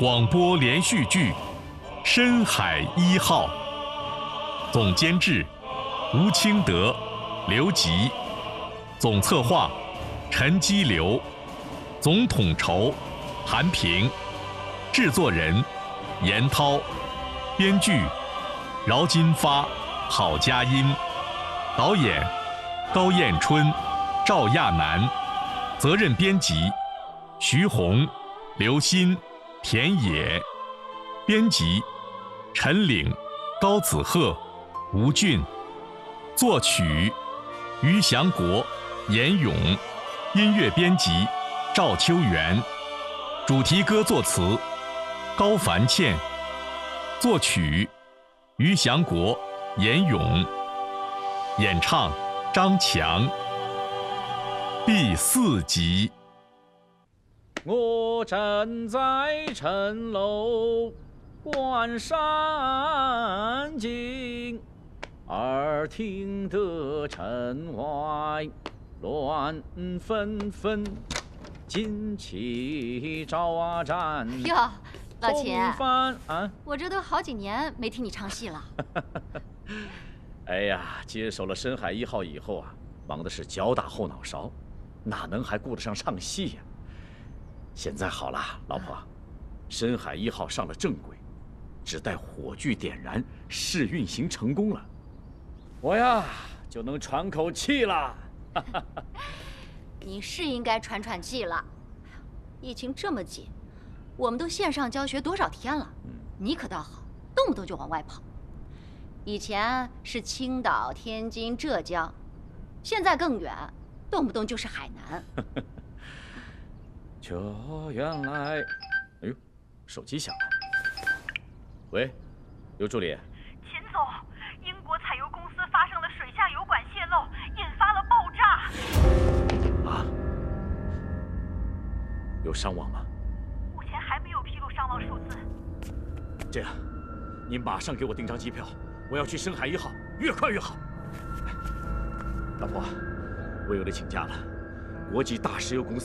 广播连续剧《深海一号》，总监制吴清德、刘吉，总策划陈基流，总统筹韩平，制作人严涛，编剧饶金发、郝佳音，导演高彦春、赵亚楠，责任编辑徐红、刘鑫、田野，编辑陈岭、高子鹤、吴俊，作曲于祥国、严勇，音乐编辑赵秋元，主题歌作词高凡倩，作曲于祥国、严勇，演唱张强。第4集。 我站在城楼观山景，耳听得城外乱纷纷，旌旗招啊展。 哟，老秦， 我这都好几年没听你唱戏了。 哎呀，接手了深海1号以后啊，忙的是脚打后脑勺，哪能还顾得上唱戏呀？现在好了，老婆，深海1号上了正轨，只待火炬点燃，试运行成功了，我呀就能喘口气了。 你是应该喘喘气了，疫情这么紧，我们都线上教学多少天了，你可倒好，动不动就往外跑。以前是青岛、天津、浙江，现在更远，动不动就是海南。 这原来，哎呦，手机响了。喂，刘助理。 秦总，英国采油公司发生了水下油管泄漏，引发了爆炸。 啊？有伤亡吗？ 目前还没有披露伤亡数字。 这样，你马上给我订张机票，我要去深海1号，越快越好。老婆，我有得请假了。国际大石油公司